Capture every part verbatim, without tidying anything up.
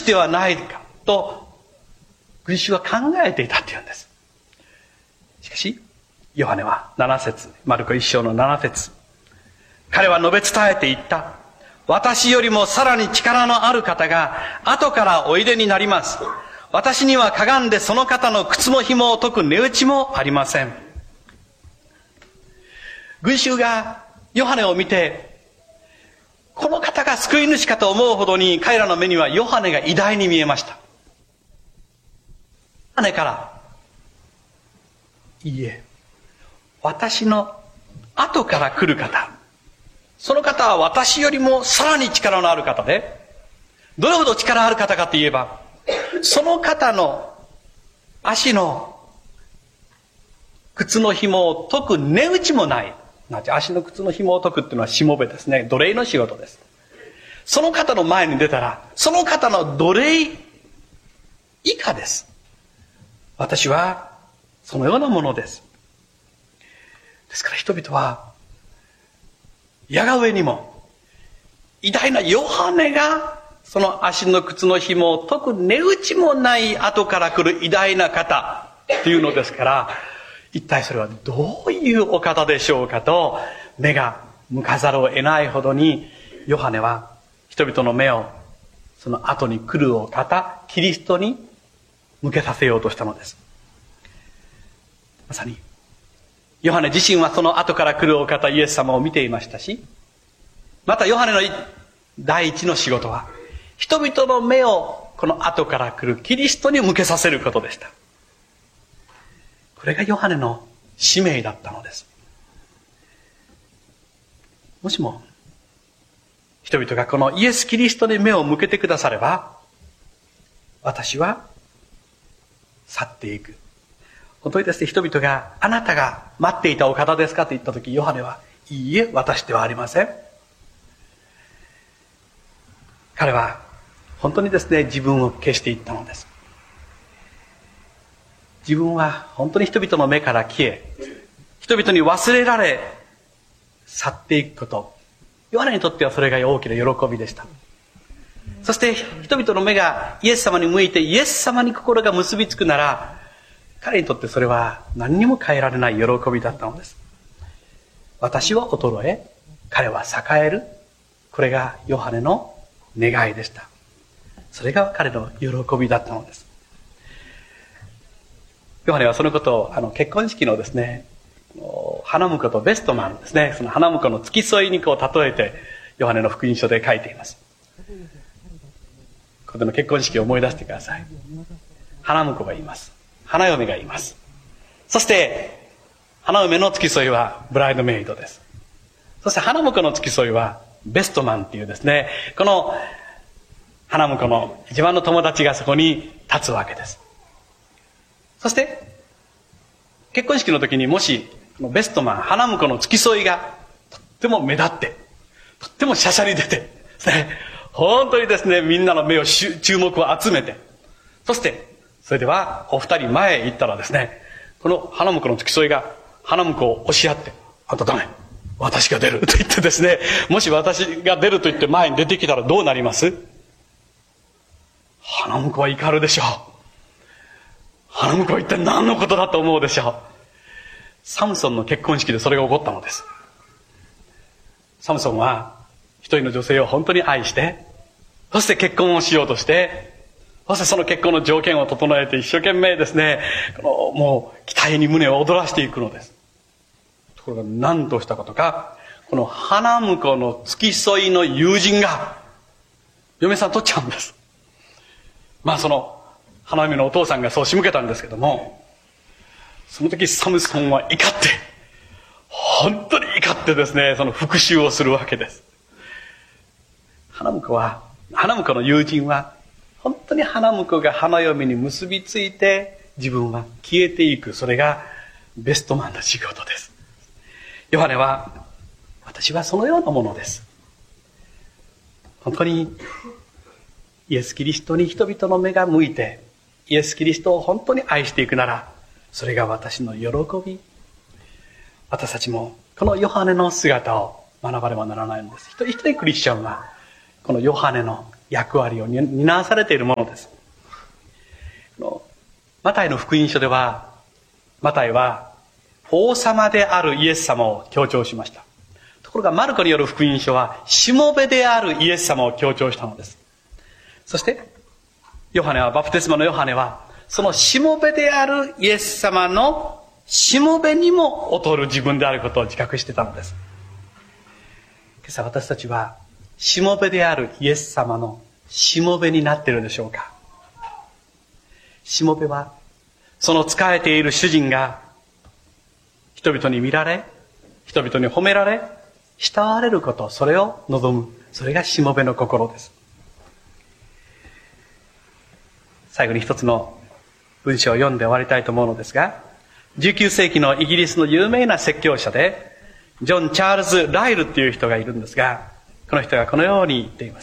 ではないかと群衆は考えていたっていうんです。しかしヨハネはなな節、マルコ一章のなな節、彼は述べ伝えていった。私よりもさらに力のある方が後からおいでになります。私にはかがんでその方の靴の紐を解く値打ちもありません。群衆がヨハネを見て、この方が救い主かと思うほどに彼らの目にはヨハネが偉大に見えました。ヨハネから、いいえ、私の後から来る方、その方は私よりもさらに力のある方で、どれほど力ある方かと言えば、その方の足の靴の紐を解く値打ちもない。足の靴の紐を解くっていうのはしもべですね。奴隷の仕事です。その方の前に出たら、その方の奴隷以下です。私はそのようなものです。ですから人々は、やが上にも、偉大なヨハネが、その足の靴の紐を解く値打ちもない後から来る偉大な方っていうのですから、一体それはどういうお方でしょうかと、目が向かざるを得ないほどに、ヨハネは人々の目を、その後に来るお方、キリストに向けさせようとしたのです。まさに、ヨハネ自身はその後から来るお方イエス様を見ていましたし、またヨハネの第一の仕事は、人々の目をこの後から来るキリストに向けさせることでした。これがヨハネの使命だったのです。もしも、人々がこのイエス・キリストに目を向けてくだされば、私は去っていく。本当にですね、人々があなたが待っていたお方ですかと言ったとき、ヨハネは、いいえ、私ではありません。彼は本当にですね、自分を消していったのです。自分は本当に人々の目から消え、人々に忘れられ、去っていくこと。ヨハネにとってはそれが大きな喜びでした。そして人々の目がイエス様に向いて、イエス様に心が結びつくなら、彼にとってそれは何にも変えられない喜びだったのです。私は衰え、彼は栄える。これがヨハネの願いでした。それが彼の喜びだったのです。ヨハネはそのことをあの結婚式のですね、花婿とベストマンですね、その花婿の付き添いにこう例えてヨハネの福音書で書いています。この結婚式を思い出してください。花婿がいます。花嫁がいます。そして花嫁の付き添いはブライドメイドです。そして花婿の付き添いはベストマンっていうですね、この花婿の一番の友達がそこに立つわけです。そして結婚式の時にもしベストマン、花婿の付き添いがとっても目立って、とってもしゃしゃり出てですね、本当にですね、みんなの目を注目を集めて、そしてそれではお二人前へ行ったらですね、この花婿の付き添いが花婿を押し合って、あんたダメ、私が出ると言ってですね、もし私が出ると言って前に出てきたらどうなります？花婿は怒るでしょう。花婿は一体何のことだと思うでしょう。サムソンの結婚式でそれが起こったのです。サムソンは一人の女性を本当に愛して、そして結婚をしようとして、そしてその結婚の条件を整えて一生懸命ですね、このもう期待に胸を躍らしていくのです。ところが何としたことか、この花婿の付き添いの友人が嫁さん取っちゃうんです。まあその花嫁のお父さんがそう仕向けたんですけども、その時サムソンは怒って、本当に怒ってですね、その復讐をするわけです。花婿は、花婿の友人は、本当に花婿が花嫁に結びついて、自分は消えていく。それがベストマンの仕事です。ヨハネは、私はそのようなものです。本当に、イエス・キリストに人々の目が向いて、イエス・キリストを本当に愛していくなら、それが私の喜び。私たちもこのヨハネの姿を学ばねばならないのです。一人一人クリスチャンはこのヨハネの役割を担わされているものです。マタイの福音書では、マタイは王様であるイエス様を強調しました。ところがマルコによる福音書はしもべであるイエス様を強調したのです。そしてヨハネは、バプテスマのヨハネは、そのしもべであるイエス様のしもべにも劣る自分であることを自覚していたのです。今朝私たちはしもべであるイエス様のしもべになっているでしょうか。しもべはその仕えている主人が人々に見られ、人々に褒められ、慕われること、それを望む、それがしもべの心です。最後に一つの文章を読んで終わりたいと思うのですが、じゅうきゅう世紀のイギリスの有名な説教者でジョン・チャールズ・ライルという人がいるんですが、この人がこのように言っています。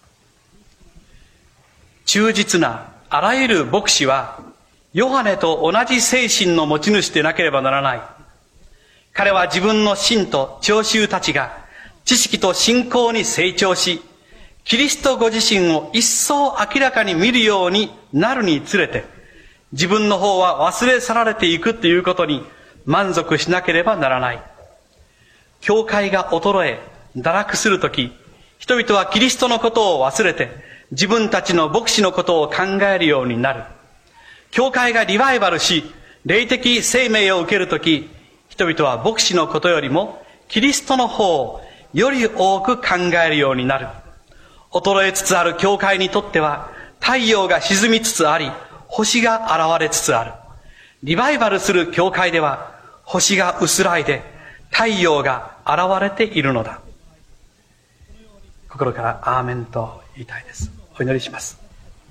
忠実なあらゆる牧師はヨハネと同じ精神の持ち主でなければならない。彼は自分の信と聴衆たちが知識と信仰に成長し、キリストご自身を一層明らかに見るようになるにつれて、自分の方は忘れ去られていくということに満足しなければならない。教会が衰え、堕落するとき、人々はキリストのことを忘れて、自分たちの牧師のことを考えるようになる。教会がリバイバルし、霊的生命を受けるとき、人々は牧師のことよりも、キリストの方をより多く考えるようになる。衰えつつある教会にとっては、太陽が沈みつつあり、星が現れつつある。リバイバルする教会では、星が薄らいで、太陽が現れているのだ。心からアーメンと言いたいです。お祈りします。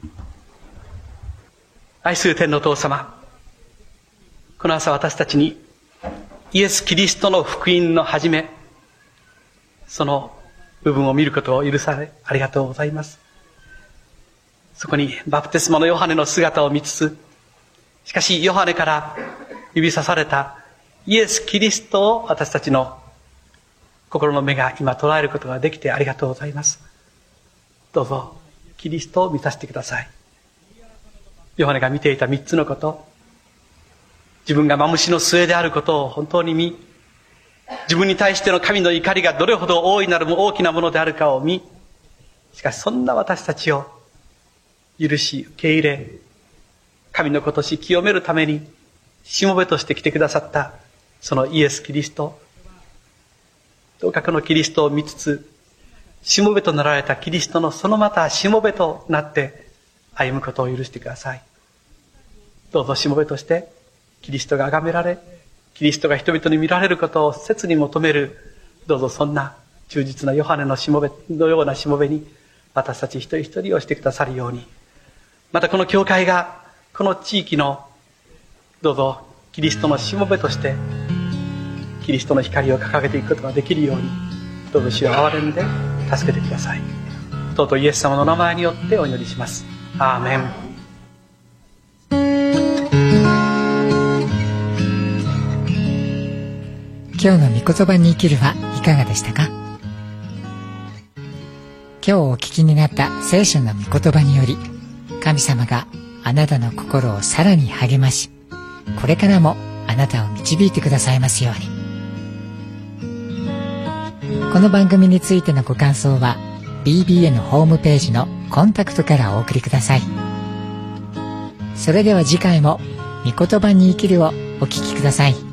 愛する天のお父様、この朝私たちにイエス・キリストの福音の始め、その部分を見ることを許されありがとうございます。そこにバプテスマのヨハネの姿を見つつ、しかしヨハネから指さされたイエス・キリストを私たちの心の目が今捉えることができてありがとうございます。どうぞキリストを見させてください。ヨハネが見ていた三つのこと、自分がマムシの末であることを本当に見、自分に対しての神の怒りがどれほど大いなる大きなものであるかを見、しかしそんな私たちを許し受け入れ、神のことし清めるためにしもべとして来てくださったそのイエス・キリスト、どうかこのキリストを見つつ、しもべとなられたキリストのそのまたしもべとなって歩むことを許してください。どうぞしもべとしてキリストが崇められ、キリストが人々に見られることを切に求める、どうぞそんな忠実なヨハネのしもべのようなしもべに私たち一人一人をしてくださるように、またこの教会がこの地域のどうぞキリストのしもべとしてキリストの光を掲げていくことができるように、どうぞ主を憐れんで助けてください。とうとうイエス様の名前によってお祈りします。アーメン。 今日の御言葉に生きるはいかがでしたか？今日お聞きになった聖書の御言葉により、神様があなたの心をさらに励まし、これからもあなたを導いてくださいますように。この番組についてのご感想は ビービーエヌ ホームページのコンタクトからお送りください。それでは次回も御言葉に生きるをお聞きください。